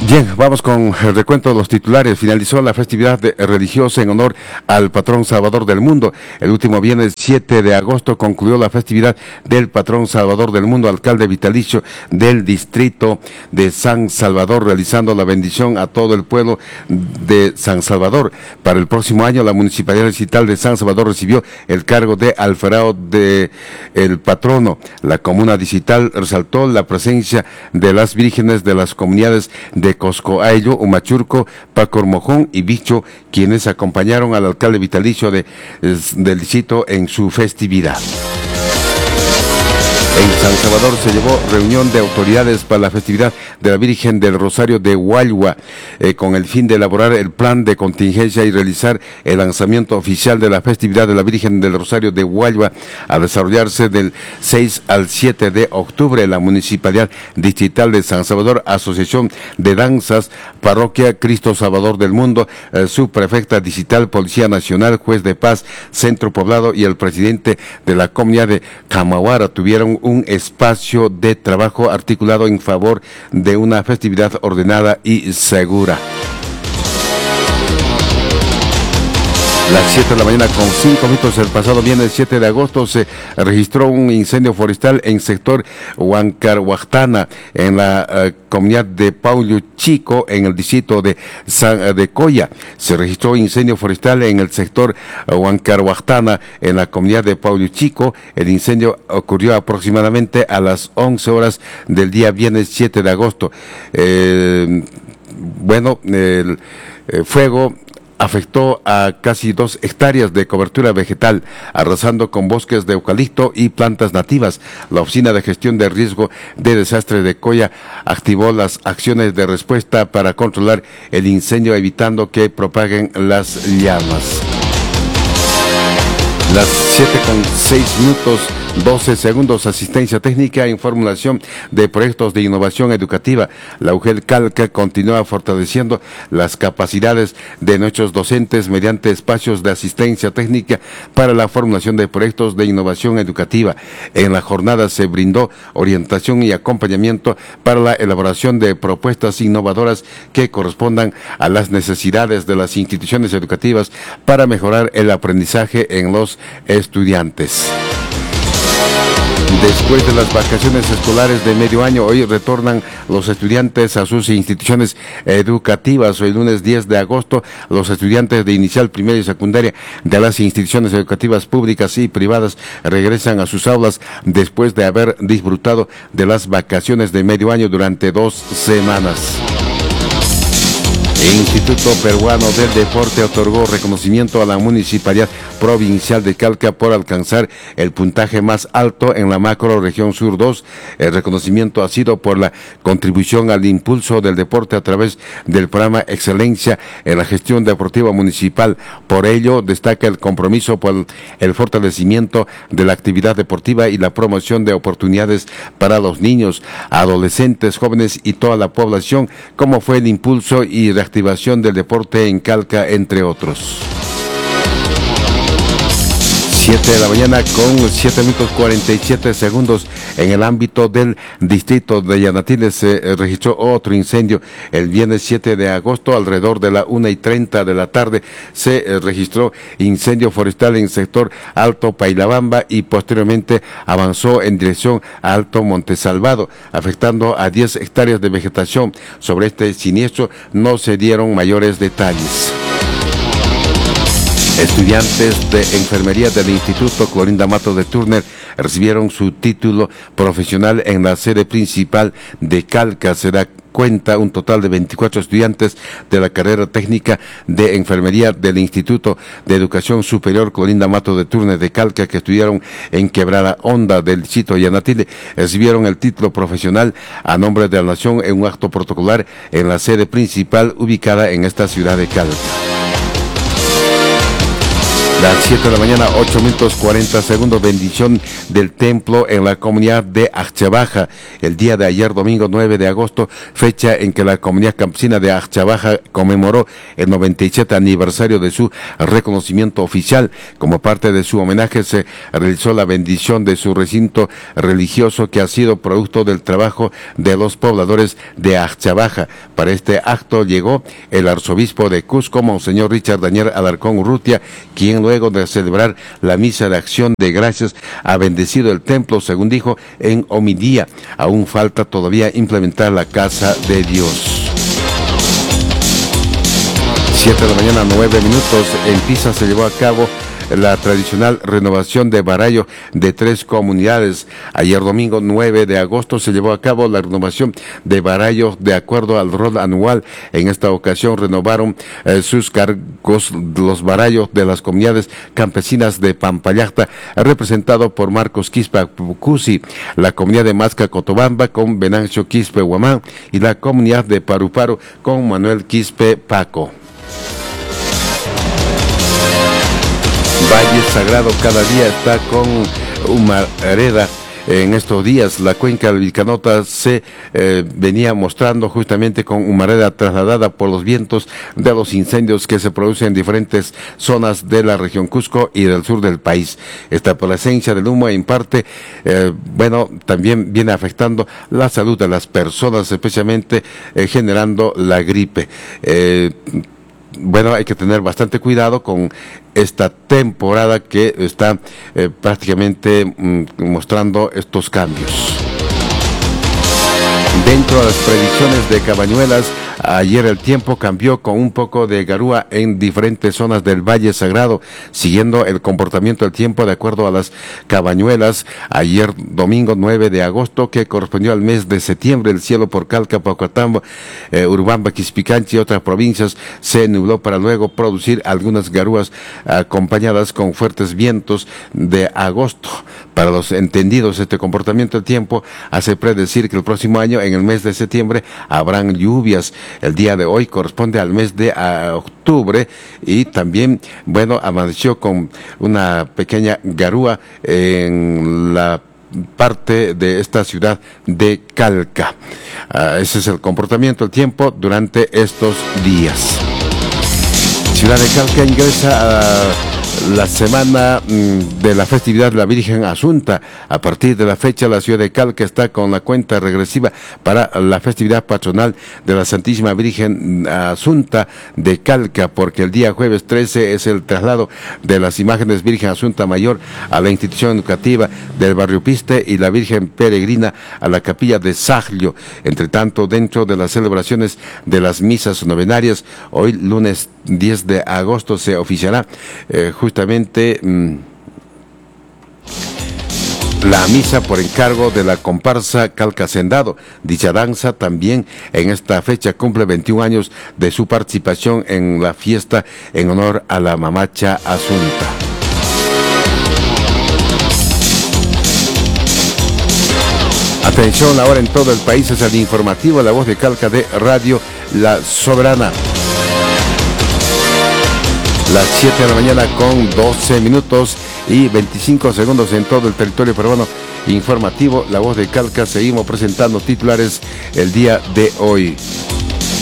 Bien, vamos con el recuento de los titulares. Finalizó la festividad religiosa en honor al patrón Salvador del Mundo. El último viernes 7 de agosto concluyó la festividad del patrón Salvador del Mundo, alcalde vitalicio del distrito de San Salvador, realizando la bendición a todo el pueblo de San Salvador. Para el próximo año, la Municipalidad Distrital de San Salvador recibió el cargo de alfarero de el patrono. La comuna distrital resaltó la presencia de las vírgenes de las comunidades de Coscoayo, Humachurco, Pacormojón y Bicho, quienes acompañaron al alcalde vitalicio del distrito en su festividad. En San Salvador se llevó reunión de autoridades para la festividad de la Virgen del Rosario de Hualhua, con el fin de elaborar el plan de contingencia y realizar el lanzamiento oficial de la festividad de la Virgen del Rosario de Hualhua, a desarrollarse del 6 al 7 de octubre. La Municipalidad Distrital de San Salvador, Asociación de Danzas, Parroquia Cristo Salvador del Mundo, subprefecta distrital, Policía Nacional, Juez de Paz, Centro Poblado y el presidente de la comunidad de Camagüey tuvieron un espacio de trabajo articulado en favor de una festividad ordenada y segura. Las 7 de la mañana con 5 minutos, el pasado viernes 7 de agosto se registró un incendio forestal en sector Huancarhuactana, en la comunidad de Paulo Chico, en el distrito de Coya. Se registró incendio forestal en el sector Huancarhuactana, en la comunidad de Paulo Chico. El incendio ocurrió aproximadamente a las 11 horas del día viernes 7 de agosto. El fuego afectó a casi 2 hectáreas de cobertura vegetal, arrasando con bosques de eucalipto y plantas nativas. La Oficina de Gestión de Riesgo de Desastre de Coya activó las acciones de respuesta para controlar el incendio, evitando que propaguen las llamas. Las 7:06:12, asistencia técnica en formulación de proyectos de innovación educativa. La UGEL Calca continúa fortaleciendo las capacidades de nuestros docentes mediante espacios de asistencia técnica para la formulación de proyectos de innovación educativa. En la jornada se brindó orientación y acompañamiento para la elaboración de propuestas innovadoras que correspondan a las necesidades de las instituciones educativas para mejorar el aprendizaje en los estudiantes. Después de las vacaciones escolares de medio año, hoy retornan los estudiantes a sus instituciones educativas. Hoy lunes 10 de agosto, los estudiantes de inicial, primaria y secundaria de las instituciones educativas públicas y privadas regresan a sus aulas después de haber disfrutado de las vacaciones de medio año durante 2 semanas. El Instituto Peruano del Deporte otorgó reconocimiento a la Municipalidad Provincial de Calca por alcanzar el puntaje más alto en la macro región Sur 2. El reconocimiento ha sido por la contribución al impulso del deporte a través del programa Excelencia en la Gestión Deportiva Municipal. Por ello, destaca el compromiso por el fortalecimiento de la actividad deportiva y la promoción de oportunidades para los niños, adolescentes, jóvenes y toda la población, como fue el impulso y reactivación del deporte en Calca, entre otros. 7 de la mañana con 7:47. En el ámbito del distrito de Yanatile se registró otro incendio. El viernes 7 de agosto, alrededor de la 1:30 de la tarde, se registró incendio forestal en el sector Alto Pailabamba y posteriormente avanzó en dirección a Alto Montesalvado, afectando a 10 hectáreas de vegetación. Sobre este siniestro no se dieron mayores detalles. Estudiantes de enfermería del Instituto Clorinda Mato de Turner recibieron su título profesional en la sede principal de Calca. Se da cuenta un total de 24 estudiantes de la carrera técnica de enfermería del Instituto de Educación Superior Clorinda Mato de Turner de Calca, que estudiaron en Quebrada Honda del distrito de Yanatile. Recibieron el título profesional a nombre de la Nación en un acto protocolar en la sede principal ubicada en esta ciudad de Calca. Las 7 de la mañana, 8 minutos 40 segundos, bendición del templo en la comunidad de Axchabaja. El día de ayer, domingo 9 de agosto, fecha en que la comunidad campesina de Axchabaja conmemoró el 97 aniversario de su reconocimiento oficial. Como parte de su homenaje, se realizó la bendición de su recinto religioso, que ha sido producto del trabajo de los pobladores de Axchabaja. Para este acto llegó el arzobispo de Cusco, Monseñor Richard Daniel Alarcón Urrutia, quien luego de celebrar la misa de acción de gracias ha bendecido el templo, según dijo en homilía. Aún falta todavía implementar la casa de Dios. 7 de la mañana, 9 minutos, en Pisa se llevó a cabo la tradicional renovación de barallo de 3 comunidades. Ayer domingo 9 de agosto se llevó a cabo la renovación de barallo de acuerdo al rol anual. En esta ocasión renovaron sus cargos los barallos de las comunidades campesinas de Pampallacta, representado por Marcos Quispe Cusi, la comunidad de Masca Cotobamba con Venancio Quispe Huamán y la comunidad de Paruparu con Manuel Quispe Paco. Valle Sagrado cada día está con humareda. En estos días la cuenca del Vilcanota se venía mostrando justamente con humareda trasladada por los vientos de los incendios que se producen en diferentes zonas de la región Cusco y del sur del país. Esta presencia del humo en parte, también viene afectando la salud de las personas, especialmente generando la gripe. Hay que tener bastante cuidado con esta temporada que está prácticamente mostrando estos cambios. Dentro de las predicciones de Cabañuelas, ayer el tiempo cambió con un poco de garúa en diferentes zonas del Valle Sagrado, siguiendo el comportamiento del tiempo de acuerdo a las Cabañuelas. Ayer domingo 9 de agosto, que correspondió al mes de septiembre, el cielo por Calca, Paucatambo, Urubamba, Quispicanchi y otras provincias se nubló para luego producir algunas garúas acompañadas con fuertes vientos de agosto. Para los entendidos, este comportamiento del tiempo hace predecir que el próximo año, en el mes de septiembre, habrán lluvias. El día de hoy corresponde al mes de octubre y también, amaneció con una pequeña garúa en la parte de esta ciudad de Calca. Ese es el comportamiento del tiempo durante estos días. Ciudad de Calca ingresa a la semana de la festividad de la Virgen Asunta. A partir de la fecha, la ciudad de Calca está con la cuenta regresiva para la festividad patronal de la Santísima Virgen Asunta de Calca, porque el día jueves 13 es el traslado de las imágenes Virgen Asunta Mayor a la institución educativa del barrio Piste y la Virgen Peregrina a la capilla de Saglio. Entre tanto, dentro de las celebraciones de las misas novenarias, hoy lunes 10 de agosto se oficiará justamente la misa por encargo de la comparsa Calca Hacendado. Dicha danza también en esta fecha cumple 21 años de su participación en la fiesta en honor a la mamacha Asunta. Atención, ahora en todo el país es el informativo La Voz de Calca de Radio La Soberana. Las 7 de la mañana con 12 minutos y 25 segundos en todo el territorio peruano. Informativo La Voz de Calca. Seguimos presentando titulares el día de hoy.